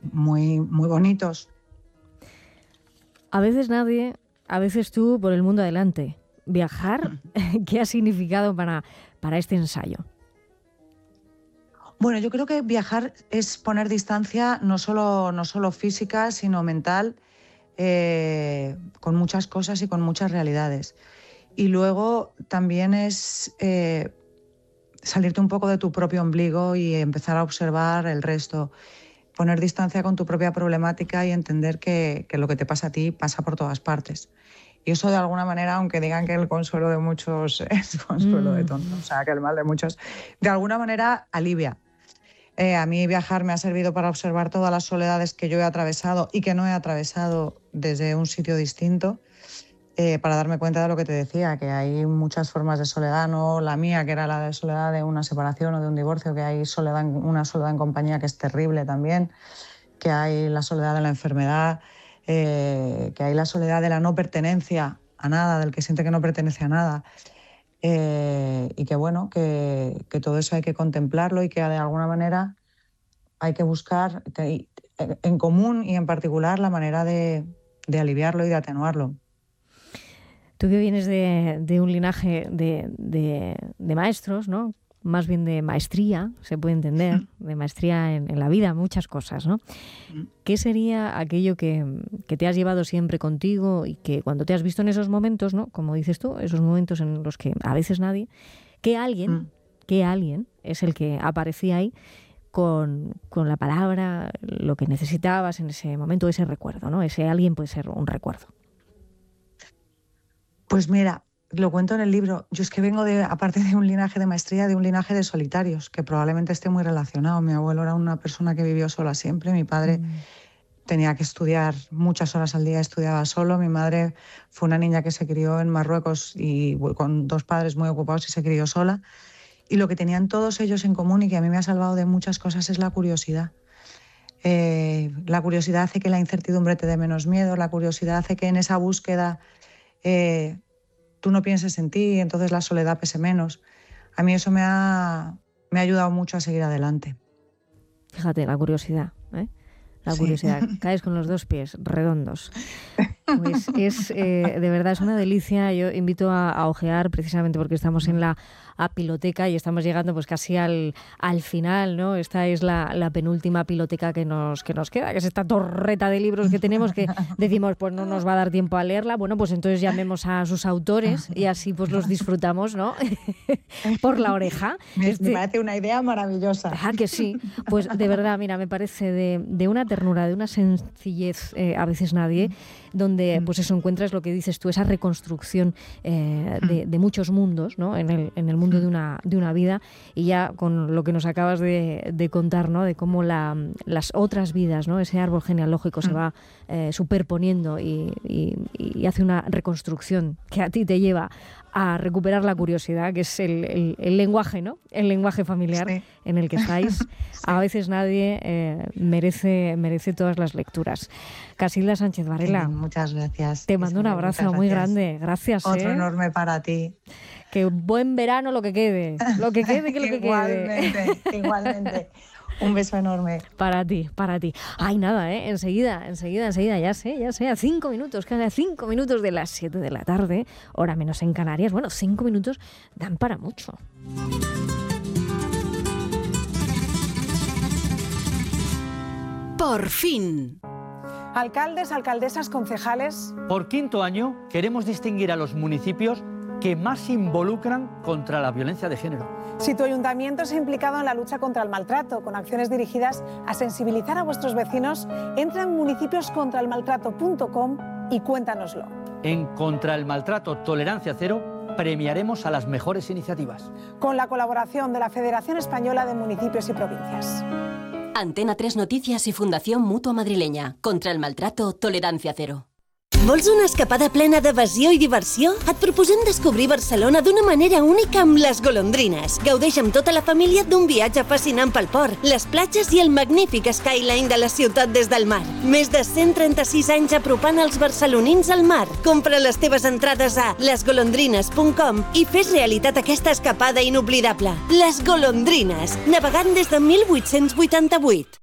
muy, muy bonitos. A veces nadie, a veces tú por el mundo adelante. Viajar, ¿qué ha significado para este ensayo? Bueno, yo creo que viajar es poner distancia no solo física, sino mental, con muchas cosas y con muchas realidades. Y luego también es salirte un poco de tu propio ombligo y empezar a observar el resto. Poner distancia con tu propia problemática y entender que lo que te pasa a ti pasa por todas partes. Y eso de alguna manera, aunque digan que el consuelo de muchos es consuelo de tontos, o sea, que el mal de muchos, de alguna manera alivia. A mí viajar me ha servido para observar todas las soledades que yo he atravesado y que no he atravesado desde un sitio distinto, para darme cuenta de lo que te decía, que hay muchas formas de soledad, no la mía, que era la de soledad de una separación o de un divorcio, que hay una soledad en compañía que es terrible también, que hay la soledad de la enfermedad, que hay la soledad de la no pertenencia a nada, del que siente que no pertenece a nada. Y que bueno, que todo eso hay que contemplarlo y que de alguna manera hay que buscar en común y en particular la manera de aliviarlo y de atenuarlo. Tú que vienes de un linaje de maestros, ¿no? Más bien de maestría, se puede entender, de maestría en la vida, muchas cosas, ¿no? ¿Qué sería aquello que te has llevado siempre contigo y que cuando te has visto en esos momentos, ¿no? Como dices tú, esos momentos en los que a veces nadie, que alguien es el que aparecía ahí con la palabra, lo que necesitabas en ese momento, ese recuerdo, ¿no? Ese alguien puede ser un recuerdo. Pues mira, lo cuento en el libro. Yo es que vengo aparte de un linaje de maestría, de un linaje de solitarios, que probablemente esté muy relacionado. Mi abuelo era una persona que vivió sola siempre. Mi padre tenía que estudiar muchas horas al día, estudiaba solo. Mi madre fue una niña que se crió en Marruecos y con dos padres muy ocupados y se crió sola. Y lo que tenían todos ellos en común y que a mí me ha salvado de muchas cosas es la curiosidad. La curiosidad hace que la incertidumbre te dé menos miedo. La curiosidad hace que en esa búsqueda tú no pienses en ti y entonces la soledad pese menos. A mí eso me ha ayudado mucho a seguir adelante. Fíjate, la curiosidad, ¿eh? La curiosidad. Caes con los dos pies redondos. Pues es, de verdad, es una delicia. Yo invito a ojear precisamente porque estamos en la piloteca y estamos llegando pues casi al final, ¿no? Esta es la penúltima piloteca que nos queda, que es esta torreta de libros que tenemos que decimos, pues no nos va a dar tiempo a leerla. Bueno, pues entonces llamemos a sus autores y así pues los disfrutamos, ¿no? Por la oreja. Me parece una idea maravillosa. Ah, que sí. Pues de verdad, mira, me parece de una ternura, de una sencillez, a veces nadie, donde pues eso encuentras lo que dices tú, esa reconstrucción de muchos mundos, ¿no? En el mundo de una vida, y ya con lo que nos acabas de contar, ¿no? De cómo las otras vidas, ¿no? Ese árbol genealógico se va superponiendo y hace una reconstrucción que a ti te lleva a recuperar la curiosidad, que es el lenguaje, ¿no? El lenguaje familiar en el que estáis. A veces nadie merece todas las lecturas. Casilda Sánchez Varela. Muchas gracias. Te mando un abrazo muy grande. Gracias. Otro enorme para ti. Que buen verano lo que quede. Lo que quede, que lo que quede. Igualmente. Un beso enorme. Para ti. Ay, nada, enseguida, ya sé, a 5 minutos, casi a 5 minutos de las 7 de la tarde, hora menos en Canarias. Bueno, 5 minutos dan para mucho. Por fin. Alcaldes, alcaldesas, concejales. Por quinto año queremos distinguir a los municipios que más se involucran contra la violencia de género. Si tu ayuntamiento se ha implicado en la lucha contra el maltrato, con acciones dirigidas a sensibilizar a vuestros vecinos, entra en municipioscontraelmaltrato.com y cuéntanoslo. En Contra el Maltrato Tolerancia Cero premiaremos a las mejores iniciativas. Con la colaboración de la Federación Española de Municipios y Provincias. Antena 3 Noticias i Fundació Mútua Madrilenya. Contra el maltrato, tolerancia cero. Vols una escapada plena d'evasió i diversió? Et proposem descobrir Barcelona d'una manera única amb les golondrines. Gaudeix amb tota la família d'un viatge fascinant pel port, les platges i el magnífic skyline de la ciutat des del mar. Més de 136 anys apropant els barcelonins al mar. Compra les teves entrades a lesgolondrines.com i fes realitat aquesta escapada inoblidable. Les Golondrines, navegant des de 1888.